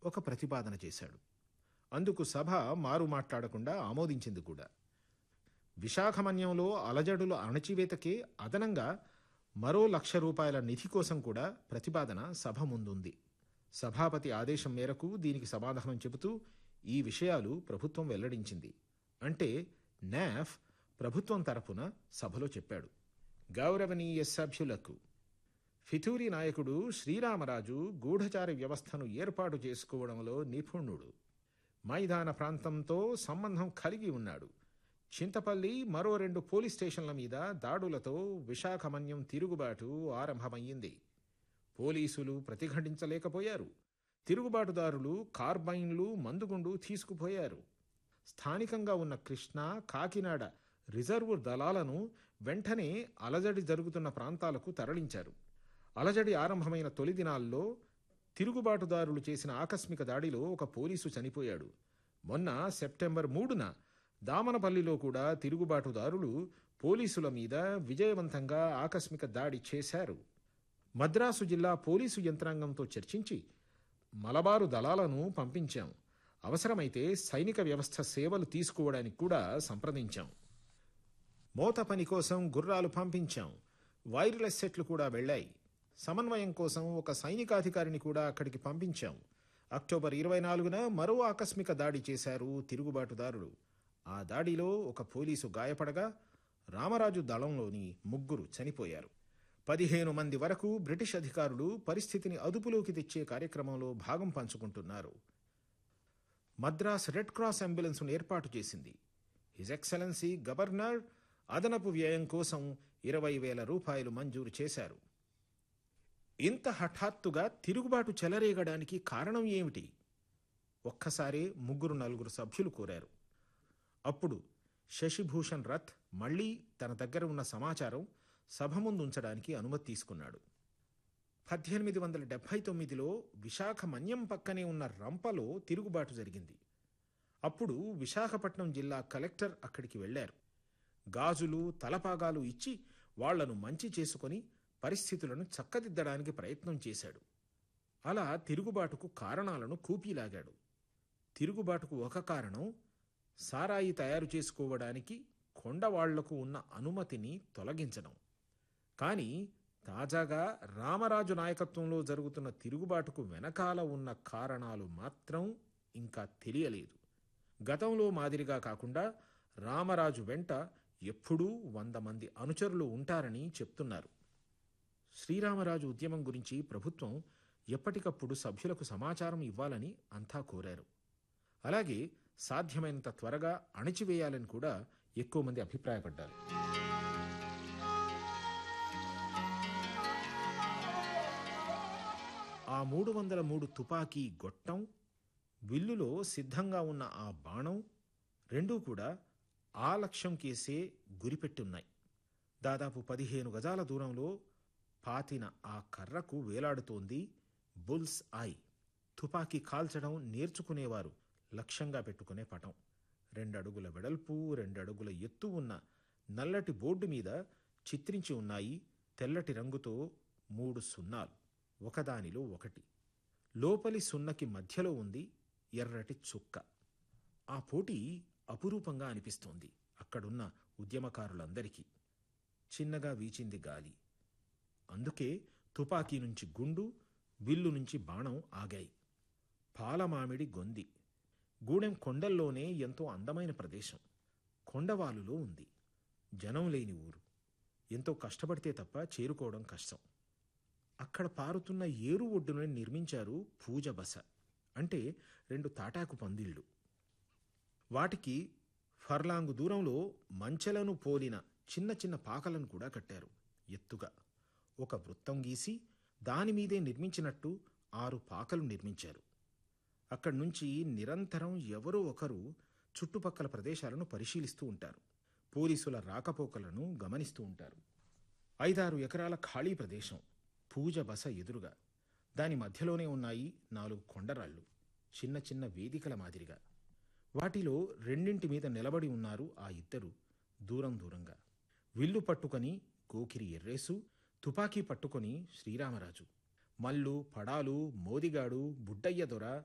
ఒక ప్రతిపాదన చేశాడు. అందుకు సభ మారు మాట్లాడకుండా ఆమోదించింది కూడా. విశాఖమన్యంలో అలజడుల అణచివేతకే అదనంగా మరో ₹1,00,000 నిధి కోసం కూడా ప్రతిపాదన సభ ముందుంది. సభాపతి ఆదేశం మేరకు దీనికి సమాధానం చెబుతూ ఈ విషయాలు ప్రభుత్వం వెల్లడించింది. అంటే నాఫ్ ప్రభుత్వం తరపున సభలో చెప్పాడు. గౌరవనీయ సభ్యులకు, ఫితూరి నాయకుడు శ్రీరామరాజు గూఢచారి వ్యవస్థను ఏర్పాటు చేసుకోవడంలో నిపుణుడు. మైదాన ప్రాంతంతో సంబంధం కలిగి ఉన్నాడు. చింతపల్లి మరో 2 పోలీస్ స్టేషన్ల మీద దాడులతో విశాఖమన్యం తిరుగుబాటు ఆరంభమయ్యింది. పోలీసులు ప్రతిఘటించలేకపోయారు. తిరుగుబాటుదారులు కార్బైన్లు, మందుగుండు తీసుకుపోయారు. స్థానికంగా ఉన్న కృష్ణా, కాకినాడ రిజర్వు దళాలను వెంటనే అలజడి జరుగుతున్న ప్రాంతాలకు తరలించారు. అలజడి ఆరంభమైన తొలి దినాల్లో తిరుగుబాటుదారులు చేసిన ఆకస్మిక దాడిలో ఒక పోలీసు చనిపోయాడు. మొన్న సెప్టెంబర్ 3న దామనపల్లిలో కూడా తిరుగుబాటుదారులు పోలీసుల మీద విజయవంతంగా ఆకస్మిక దాడి చేశారు. మద్రాసు జిల్లా పోలీసు యంత్రాంగంతో చర్చించి మలబారు దళాలను పంపించాం. అవసరమైతే సైనిక వ్యవస్థ సేవలు తీసుకోవడానికి కూడా సంప్రదించాం. మోత పని కోసం గుర్రాలు పంపించాం. వైర్లెస్ సెట్లు కూడా వెళ్ళాయి. సమన్వయం కోసం ఒక సైనికాధికారిని కూడా అక్కడికి పంపించాం. అక్టోబర్ 24న మరో ఆకస్మిక దాడి చేశారు తిరుగుబాటుదారులు. ఆ దాడిలో ఒక పోలీసు గాయపడగా రామరాజు దళంలోని 3 చనిపోయారు. 15 మంది వరకు బ్రిటిష్ అధికారులు పరిస్థితిని అదుపులోకి తెచ్చే కార్యక్రమంలో భాగం పంచుకుంటున్నారు. మద్రాస్ రెడ్ క్రాస్ అంబులెన్స్ను ఏర్పాటు చేసింది. హిజ్ ఎక్సలెన్సీ గవర్నర్ అదనపు వ్యయం కోసం ₹20,000 మంజూరు చేశారు. ఇంత హఠాత్తుగా తిరుగుబాటు చెలరేగడానికి కారణం ఏమిటి? ఒక్కసారే 3-4 సభ్యులు కోరారు. అప్పుడు శశిభూషణ్ రథ్ మళ్లీ తన దగ్గర ఉన్న సమాచారం సభ ముందుంచడానికి అనుమతి తీసుకున్నాడు. 1879లో విశాఖమన్యం పక్కనే ఉన్న రంపలో తిరుగుబాటు జరిగింది. అప్పుడు విశాఖపట్నం జిల్లా కలెక్టర్ అక్కడికి వెళ్లారు. గాజులు, తలపాగాలు ఇచ్చి వాళ్లను మంచి చేసుకొని పరిస్థితులను చక్కదిద్దడానికి ప్రయత్నం చేశాడు. అలా తిరుగుబాటుకు కారణాలను కూపీలాగాడు. తిరుగుబాటుకు ఒక కారణం సారాయి తయారు చేసుకోవడానికి కొండవాళ్లకు ఉన్న అనుమతిని తొలగించడం. కానీ తాజాగా రామరాజు నాయకత్వంలో జరుగుతున్న తిరుగుబాటుకు వెనకాల ఉన్న కారణాలు మాత్రం ఇంకా తెలియలేదు. గతంలో మాదిరిగా కాకుండా రామరాజు వెంట ఎప్పుడూ 100 మంది అనుచరులు ఉంటారని చెప్తున్నారు. శ్రీరామరాజు ఉద్యమం గురించి ప్రభుత్వం ఎప్పటికప్పుడు సభ్యులకు సమాచారం ఇవ్వాలని అంతా కోరారు. అలాగే సాధ్యమైనంత త్వరగా అణచివేయాలని కూడా ఎక్కువ మంది అభిప్రాయపడ్డారు. ఆ 303 తుపాకీ గొట్టం, విల్లులో సిద్ధంగా ఉన్న ఆ బాణం రెండూ కూడా ఆ లక్ష్యం కేసే గురిపెట్టున్నాయి. దాదాపు 15 గజాల దూరంలో పాతిన ఆ కర్రకు వేలాడుతోంది బుల్స్ ఐ. తుపాకీ కాల్చడం నేర్చుకునేవారు లక్ష్యంగా పెట్టుకునే పటం. 2 అడుగుల వెడల్పు, 2 అడుగుల ఎత్తు ఉన్న నల్లటి బోర్డు మీద చిత్రించి ఉన్నాయి తెల్లటి రంగుతో 3 సున్నాలు, ఒకదానిలో ఒకటి. లోపలి సున్నకి మధ్యలో ఉంది ఎర్రటి చుక్క. ఆ పోటీ అపురూపంగా అనిపిస్తోంది అక్కడున్న ఉద్యమకారులందరికీ. చిన్నగా వీచింది గాలి. అందుకే తుపాకీ నుంచి గుండు, విల్లు నుంచి బాణం ఆగాయి. పాలమామిడి గొంది. గూడెం కొండల్లోనే ఎంతో అందమైన ప్రదేశం. కొండవాలులో ఉంది. జనం లేని ఊరు. ఎంతో కష్టపడితే తప్ప చేరుకోవడం కష్టం. అక్కడ పారుతున్న ఏరు ఒడ్డున నిర్మించారు పూజ బస, అంటే 2 తాటాకు పందిళ్లు. వాటికి ఫర్లాంగు దూరంలో మంచెలను పోలిన చిన్న చిన్న పాకలను కూడా కట్టారు ఎత్తుగా. ఒక వృత్తం గీసి దానిమీదే నిర్మించినట్టు 6 పాకలు నిర్మించారు. అక్కడి నుంచి నిరంతరం ఎవరో ఒకరు చుట్టుపక్కల ప్రదేశాలను పరిశీలిస్తూ ఉంటారు. పోలీసుల రాకపోకలను గమనిస్తూ ఉంటారు. 5-6 ఎకరాల ఖాళీ ప్రదేశం, పూజ బస ఎదురుగా. దాని మధ్యలోనే ఉన్నాయి 4 కొండరాళ్ళు, చిన్న చిన్న వేదికల మాదిరిగా. వాటిలో 2 మీద నిలబడి ఉన్నారు ఆ ఇద్దరు దూరం దూరంగా. విల్లు పట్టుకొని గోకిరి ఎర్రేసు, తుపాకీ పట్టుకొని శ్రీరామరాజు. మల్లు, పడాలు, మోదిగాడు, బుడ్డయ్య దొర,